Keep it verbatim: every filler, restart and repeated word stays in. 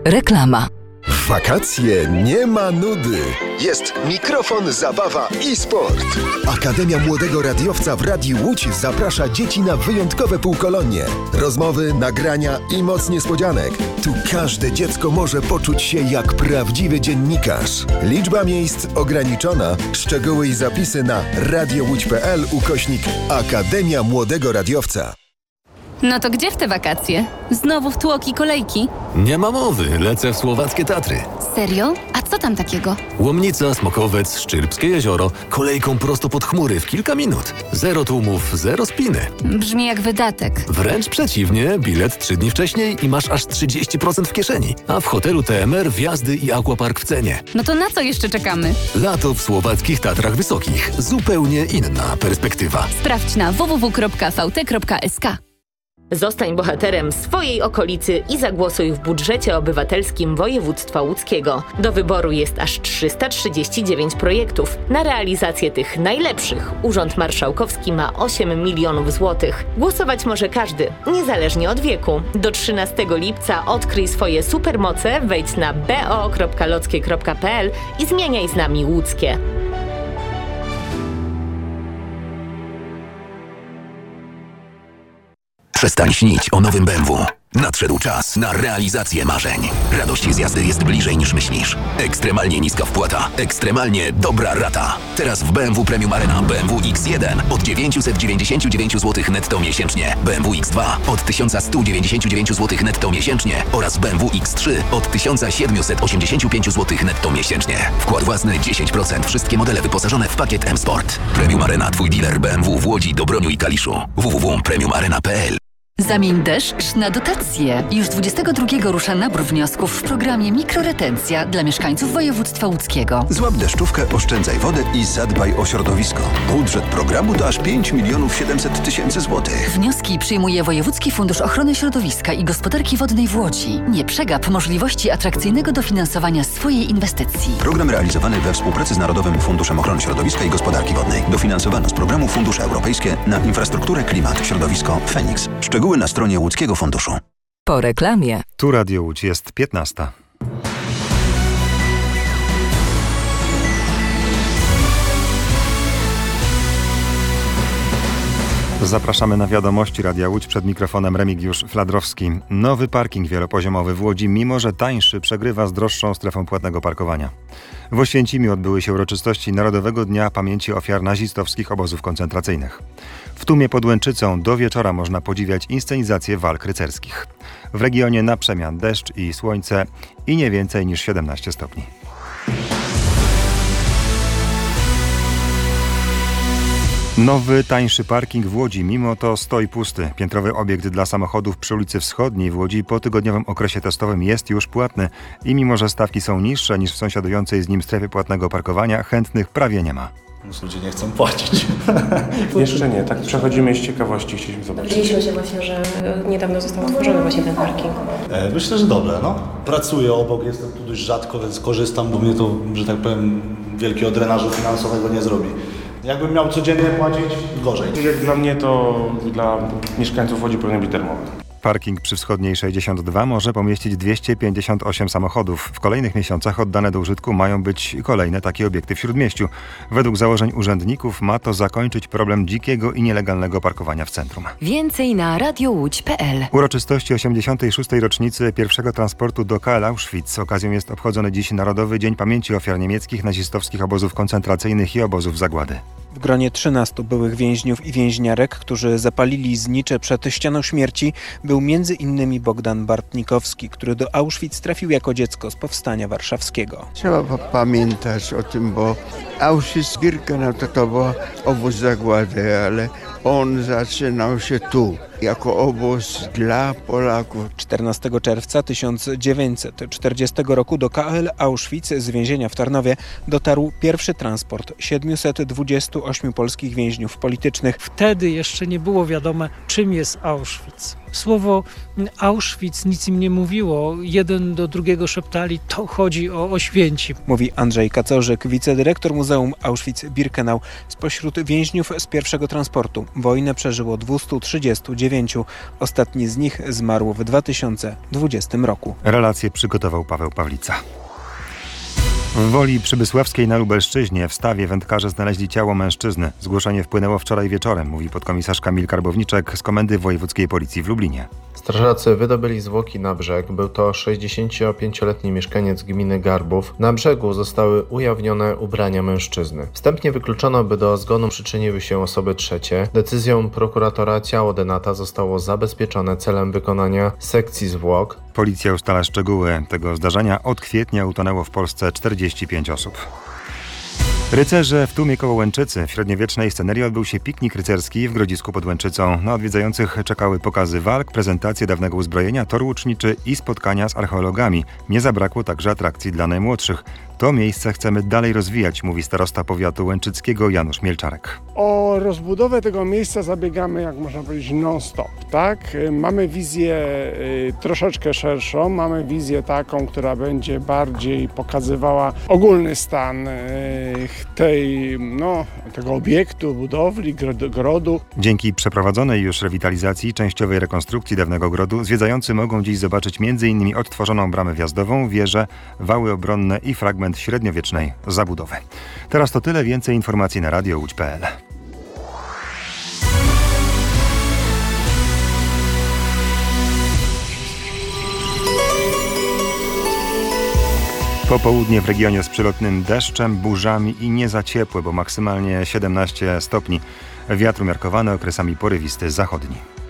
Reklama. W wakacje nie ma nudy. Jest mikrofon, zabawa i sport. Akademia Młodego Radiowca w Radiu Łódź zaprasza dzieci na wyjątkowe półkolonie. Rozmowy, nagrania i moc niespodzianek. Tu każde dziecko może poczuć się jak prawdziwy dziennikarz. Liczba miejsc ograniczona. Szczegóły i zapisy na radiołódź.pl ukośnik Akademia Młodego Radiowca. No to gdzie w te wakacje? Znowu w tłoki kolejki? Nie ma mowy, lecę w słowackie Tatry. Serio? A co tam takiego? Łomnica, Smokowiec, Szczyrbskie jezioro, kolejką prosto pod chmury w kilka minut. Zero tłumów, zero spiny. Brzmi jak wydatek. Wręcz przeciwnie, bilet trzy dni wcześniej i masz aż trzydzieści procent w kieszeni. A w hotelu T M R wjazdy i aquapark w cenie. No to na co jeszcze czekamy? Lato w słowackich Tatrach Wysokich. Zupełnie inna perspektywa. Sprawdź na w w w kropka v t kropka s k. Zostań bohaterem swojej okolicy i zagłosuj w budżecie obywatelskim województwa łódzkiego. Do wyboru jest aż trzysta trzydzieści dziewięć projektów. Na realizację tych najlepszych Urząd Marszałkowski ma osiem milionów złotych. Głosować może każdy, niezależnie od wieku. Do trzynastego lipca odkryj swoje supermoce, wejdź na b o kropka lockie kropka p l i zmieniaj z nami łódzkie. Przestań śnić o nowym B M W. Nadszedł czas na realizację marzeń. Radość z jazdy jest bliżej niż myślisz. Ekstremalnie niska wpłata, ekstremalnie dobra rata. Teraz w B M W Premium Arena B M W X jeden od dziewięćset dziewięćdziesiąt dziewięć złotych netto miesięcznie, B M W X dwa od tysiąc sto dziewięćdziesiąt dziewięć złotych netto miesięcznie oraz B M W X trzy od tysiąc siedemset osiemdziesiąt pięć złotych netto miesięcznie. Wkład własny dziesięć procent. Wszystkie modele wyposażone w pakiet M-Sport. Premium Arena, twój dealer B M W w Łodzi, Dobroniu i Kaliszu. w w w kropka premium arena kropka p l. Zamień deszcz na dotacje. Już dwudziestego drugiego rusza nabór wniosków w programie Mikroretencja dla mieszkańców województwa łódzkiego. Złap deszczówkę, oszczędzaj wodę i zadbaj o środowisko. Budżet programu to aż pięć milionów siedemset tysięcy złotych. Wnioski przyjmuje Wojewódzki Fundusz Ochrony Środowiska i Gospodarki Wodnej w Łodzi. Nie przegap możliwości atrakcyjnego dofinansowania swojej inwestycji. Program realizowany we współpracy z Narodowym Funduszem Ochrony Środowiska i Gospodarki Wodnej. Dofinansowano z programu Fundusze Europejskie na infrastrukturę, klimat, środowisko, Feniks. Szczegóły na stronie Łódzkiego Funduszu. Po reklamie. Tu Radio Łódź, jest piętnasta. Zapraszamy na wiadomości Radia Łódź, przed mikrofonem Remigiusz Fladrowski. Nowy parking wielopoziomowy w Łodzi, mimo że tańszy, przegrywa z droższą strefą płatnego parkowania. W Oświęcimiu odbyły się uroczystości Narodowego Dnia Pamięci Ofiar Nazistowskich Obozów Koncentracyjnych. W Tumie pod Łęczycą do wieczora można podziwiać inscenizację walk rycerskich. W regionie na przemian deszcz i słońce i nie więcej niż siedemnaście stopni. Nowy, tańszy parking w Łodzi, mimo to stoi pusty. Piętrowy obiekt dla samochodów przy ulicy Wschodniej w Łodzi po tygodniowym okresie testowym jest już płatny i mimo że stawki są niższe niż w sąsiadującej z nim strefie płatnego parkowania, chętnych prawie nie ma. Ludzie nie chcą płacić. Jeszcze nie, tak przechodzimy z ciekawości, chcieliśmy zobaczyć. Dowiedzieliśmy się właśnie, że niedawno został otworzony właśnie ten parking. Myślę, że dobre, no. Pracuję obok, jestem tu dość rzadko, więc korzystam, bo mnie to, że tak powiem, wielkiego drenażu finansowego nie zrobi. Jakbym miał codziennie płacić, gorzej. Jak dla mnie, to dla mieszkańców Łodzi powinien być darmowy. Parking przy Wschodniej sześćdziesiąt dwa może pomieścić dwieście pięćdziesiąt osiem samochodów. W kolejnych miesiącach oddane do użytku mają być kolejne takie obiekty w Śródmieściu. Według założeń urzędników ma to zakończyć problem dzikiego i nielegalnego parkowania w centrum. Więcej na radiołódź kropka p l. Uroczystości osiemdziesiątej szóstej rocznicy pierwszego transportu do K L Auschwitz. Okazją jest obchodzony dziś Narodowy Dzień Pamięci Ofiar Niemieckich, nazistowskich obozów koncentracyjnych i obozów zagłady. W gronie trzynastu byłych więźniów i więźniarek, którzy zapalili znicze przed ścianą śmierci, był między innymi Bogdan Bartnikowski, który do Auschwitz trafił jako dziecko z powstania warszawskiego. Trzeba pamiętać o tym, bo Auschwitz-Birkenau to, to był obóz zagłady, ale on zaczynał się tu, jako obóz dla Polaków. czternastego czerwca tysiąc dziewięćset czterdziestego roku do K L Auschwitz z więzienia w Tarnowie dotarł pierwszy transport siedmiuset dwudziestu ośmiu polskich więźniów politycznych. Wtedy jeszcze nie było wiadome, czym jest Auschwitz. Słowo Auschwitz nic im nie mówiło. Jeden do drugiego szeptali, to chodzi o Oświęcim. Mówi Andrzej Kacorzyk, wicedyrektor Muzeum Auschwitz-Birkenau. Spośród więźniów z pierwszego transportu Wojnę przeżyło dwieście trzydzieści dziewięć. Ostatni z nich zmarł w dwa tysiące dwudziestym roku. Relacje przygotował Paweł Pawlica. W Woli Przybysławskiej na Lubelszczyźnie w stawie wędkarze znaleźli ciało mężczyzny. Zgłoszenie wpłynęło wczoraj wieczorem, mówi podkomisarz Kamil Karbowniczek z Komendy Wojewódzkiej Policji w Lublinie. Strażacy wydobyli zwłoki na brzeg. Był to sześćdziesięciopięcioletni mieszkaniec gminy Garbów. Na brzegu zostały ujawnione ubrania mężczyzny. Wstępnie wykluczono, by do zgonu przyczyniły się osoby trzecie. Decyzją prokuratora ciało denata zostało zabezpieczone celem wykonania sekcji zwłok. Policja ustala szczegóły tego zdarzenia. Od kwietnia utonęło w Polsce czterdzieści pięć osób. Rycerze w tłumie koło Łęczycy. W średniowiecznej scenerii odbył się piknik rycerski w Grodzisku pod Łęczycą. Na odwiedzających czekały pokazy walk, prezentacje dawnego uzbrojenia, tor łuczniczy i spotkania z archeologami. Nie zabrakło także atrakcji dla najmłodszych. To miejsce chcemy dalej rozwijać, mówi starosta powiatu łęczyckiego Janusz Mielczarek. O rozbudowę tego miejsca zabiegamy, jak można powiedzieć, non-stop, tak? Mamy wizję y, troszeczkę szerszą, mamy wizję taką, która będzie bardziej pokazywała ogólny stan y, tej, no, tego obiektu, budowli, grodu. Dzięki przeprowadzonej już rewitalizacji i częściowej rekonstrukcji dawnego grodu zwiedzający mogą dziś zobaczyć między innymi odtworzoną bramę wjazdową, wieżę, wały obronne i fragment średniowiecznej zabudowy. Teraz to tyle, więcej informacji na radio łódź kropka pe el. Popołudnie w regionie z przelotnym deszczem, burzami i nie za ciepłe, bo maksymalnie siedemnaście stopni. Wiatr umiarkowany, okresami porywisty zachodni.